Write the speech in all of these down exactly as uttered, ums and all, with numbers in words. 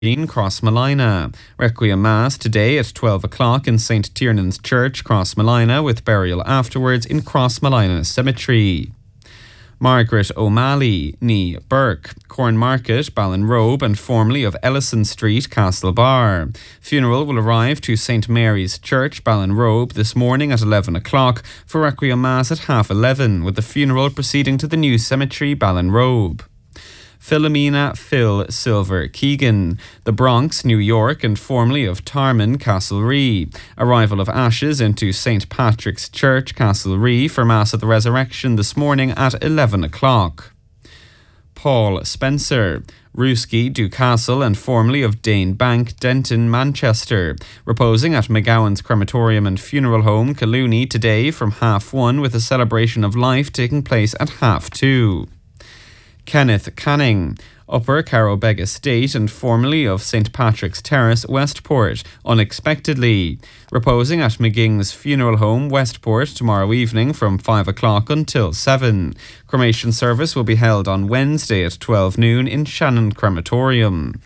in Crossmolina. Requiem Mass today at twelve o'clock in Saint Tiernan's Church, Crossmolina, with burial afterwards in Crossmolina Cemetery. Margaret O'Malley, nee Burke, Cornmarket, Ballinrobe, and formerly of Ellison Street, Castlebar. Funeral will arrive to Saint Mary's Church, Ballinrobe, this morning at eleven o'clock for Requiem Mass at half eleven, with the funeral proceeding to the new cemetery, Ballinrobe. Philomena Phil Silver Keegan, the Bronx, New York, and formerly of Tarman, Castlerea. Arrival of ashes into Saint Patrick's Church, Castlerea, for Mass of the Resurrection this morning at eleven o'clock. Paul Spencer, Ruski, Ducastle, and formerly of Dane Bank, Denton, Manchester, reposing at McGowan's Crematorium and Funeral Home, Collooney, today from half one, with a celebration of life taking place at half two. Kenneth Canning, Upper Carrowbeg Estate and formerly of Saint Patrick's Terrace, Westport, unexpectedly, reposing at McGing's Funeral Home, Westport, tomorrow evening from five o'clock until seven. Cremation service will be held on Wednesday at twelve noon in Shannon Crematorium.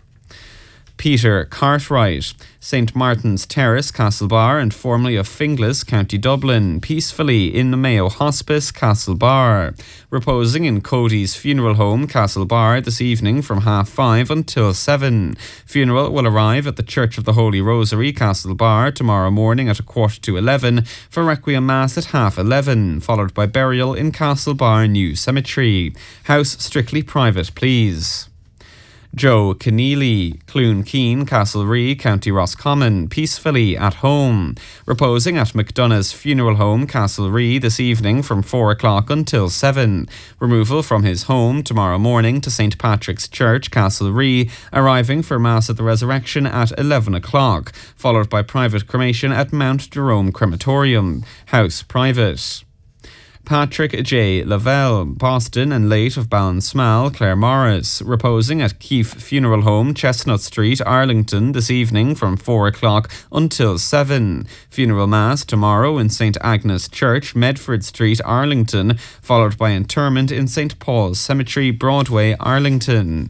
Peter Cartwright, Saint Martin's Terrace, Castlebar, and formerly of Finglas, County Dublin, peacefully in the Mayo Hospice, Castlebar, reposing in Cody's Funeral Home, Castlebar, this evening from half five until seven. Funeral will arrive at the Church of the Holy Rosary, Castlebar, tomorrow morning at a quarter to eleven for Requiem Mass at half eleven, followed by burial in Castlebar New Cemetery. House strictly private, please. Joe Keneally, Clune Keen, Castlerea, County Roscommon, peacefully at home, reposing at McDonough's Funeral Home, Castlerea, this evening from four o'clock until seven. Removal from his home tomorrow morning to Saint Patrick's Church, Castlerea, arriving for Mass of the Resurrection at eleven o'clock, followed by private cremation at Mount Jerome Crematorium. House private. Patrick J. Lavelle, Boston and late of Ballinsmall, Clare Morris, reposing at Keefe Funeral Home, Chestnut Street, Arlington, this evening from four o'clock until seven. Funeral Mass tomorrow in Saint Agnes Church, Medford Street, Arlington, followed by interment in Saint Paul's Cemetery, Broadway, Arlington.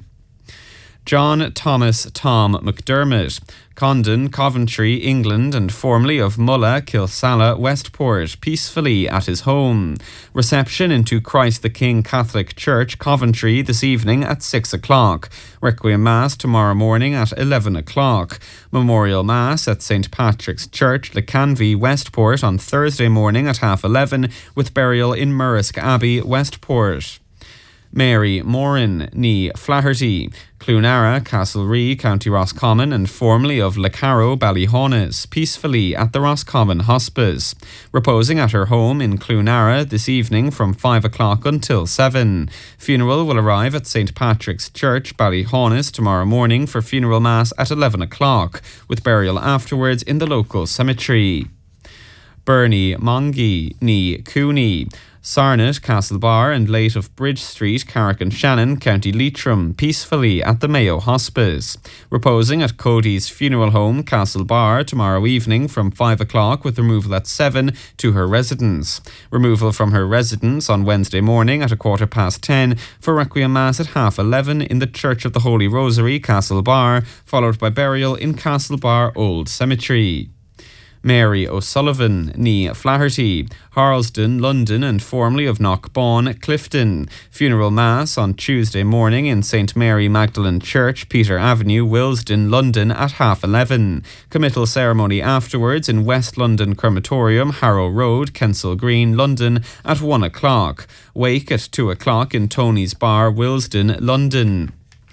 John Thomas Tom McDermott, Condon, Coventry, England, and formerly of Mulla, Kilsalla, Westport, peacefully at his home. Reception into Christ the King Catholic Church, Coventry, this evening at six o'clock. Requiem Mass tomorrow morning at eleven o'clock. Memorial Mass at Saint Patrick's Church, Lecanvy, Westport, on Thursday morning at half eleven, with burial in Murrisk Abbey, Westport. Mary Moran, nee Flaherty, Clonara, Castlerea, County Roscommon, and formerly of Lecarrow, Ballyhaunis, peacefully at the Roscommon Hospice, reposing at her home in Clonara this evening from five o'clock until seven. Funeral will arrive at Saint Patrick's Church, Ballyhaunis, tomorrow morning for funeral mass at eleven o'clock, with burial afterwards in the local cemetery. Bernie Mongie, nee Cooney, Sarnet, Castlebar, and late of Bridge Street, Carrick and Shannon, County Leitrim, peacefully at the Mayo Hospice, reposing at Cody's Funeral Home, Castlebar, tomorrow evening from five o'clock, with removal at seven to her residence. Removal from her residence on Wednesday morning at a quarter past ten for Requiem Mass at half eleven in the Church of the Holy Rosary, Castlebar, followed by burial in Castlebar Old Cemetery. Mary O'Sullivan, nee Flaherty, Harlesden, London, and formerly of Knockbawn, Clifton. Funeral Mass on Tuesday morning in Saint Mary Magdalene Church, Peter Avenue, Willesden, London, at half eleven. Committal ceremony afterwards in West London Crematorium, Harrow Road, Kensal Green, London, at one o'clock. Wake at two o'clock in Tony's Bar, Willesden, London.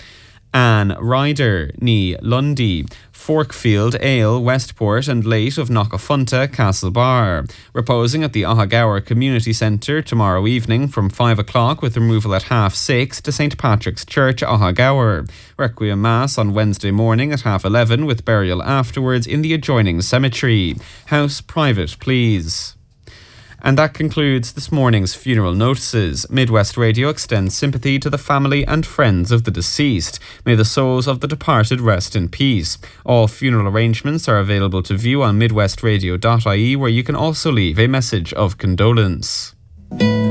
Anne Ryder, nee Lundy, Forkfield Ale, Westport, and late of Knockafunta, Castlebar, reposing at the Ahagower Community Centre tomorrow evening from five o'clock, with removal at half six to Saint Patrick's Church, Ahagower. Requiem Mass on Wednesday morning at half eleven, with burial afterwards in the adjoining cemetery. House private, please. And that concludes this morning's funeral notices. Midwest Radio extends sympathy to the family and friends of the deceased. May the souls of the departed rest in peace. All funeral arrangements are available to view on midwest radio dot I E, where you can also leave a message of condolence.